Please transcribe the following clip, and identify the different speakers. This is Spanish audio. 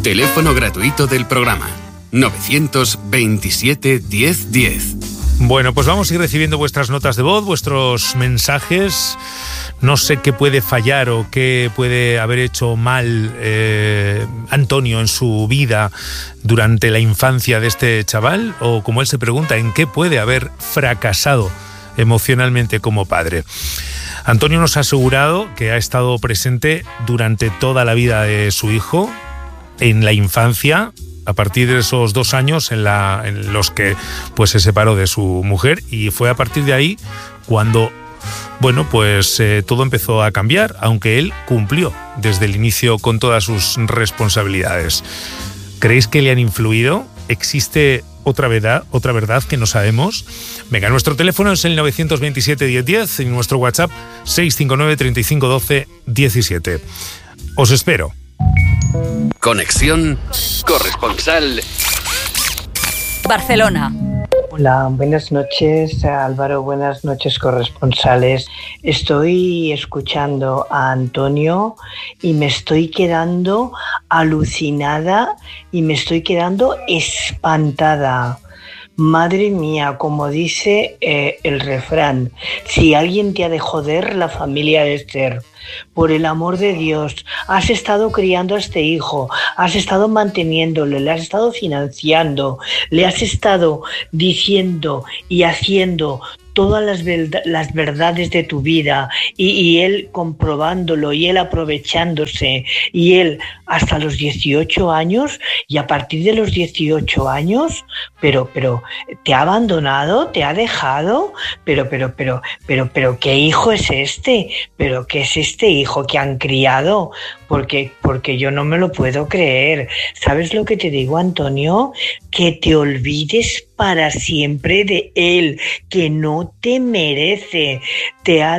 Speaker 1: Teléfono gratuito del programa 927 1010.
Speaker 2: Bueno, pues vamos a ir recibiendo vuestras notas de voz, vuestros mensajes. No sé qué puede fallar o qué puede haber hecho mal Antonio en su vida durante la infancia de este chaval, o como él se pregunta, en qué puede haber fracasado emocionalmente como padre. Antonio nos ha asegurado que ha estado presente durante toda la vida de su hijo, en la infancia, a partir de esos 2 años en los que pues se separó de su mujer, y fue a partir de ahí cuando todo empezó a cambiar, aunque él cumplió desde el inicio con todas sus responsabilidades. ¿Creéis que le han influido? ¿Existe otra verdad que no sabemos? Venga, nuestro teléfono es el 927 1010 y nuestro WhatsApp 659 35 12 17. Os espero.
Speaker 1: Conexión corresponsal
Speaker 3: Barcelona.
Speaker 4: Hola, buenas noches Álvaro, buenas noches corresponsales. Estoy escuchando a Antonio y me estoy quedando alucinada y me estoy quedando espantada. Madre mía, como dice el refrán, si alguien te ha de joder, la familia ha de ser. Por el amor de Dios, has estado criando a este hijo, has estado manteniéndolo, le has estado financiando, le has estado diciendo y haciendo todas las verdades de tu vida y él comprobándolo y él aprovechándose y él hasta los 18 años y a partir de los 18 años, pero te ha abandonado, te ha dejado, pero ¿qué hijo es este? ¿Pero qué es este hijo que han criado? Porque yo no me lo puedo creer. ¿Sabes lo que te digo, Antonio? Que te olvides para siempre de él, que no te merece. Te ha